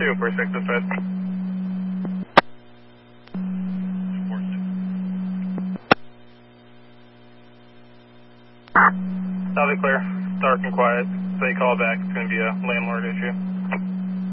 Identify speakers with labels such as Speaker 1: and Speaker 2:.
Speaker 1: 2 for 6 dispatch. That'll be clear. Dark and quiet. So you call back, it's going to be a landlord issue.